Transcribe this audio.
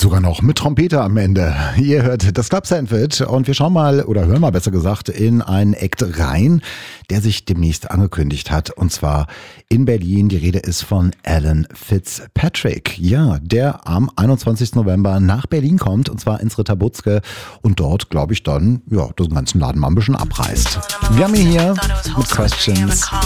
Sogar noch mit Trompete am Ende. Ihr hört das Club Sandwich und wir schauen mal, oder hören mal besser gesagt, in einen Act rein, der sich demnächst angekündigt hat. Und zwar in Berlin. Die Rede ist von Alan Fitzpatrick. Ja, der am 21. November nach Berlin kommt, und zwar ins Ritter Butzke. Und dort, glaube ich, dann, ja, den ganzen Laden mal ein bisschen abreißt. Wir haben ihn hier mit Questions.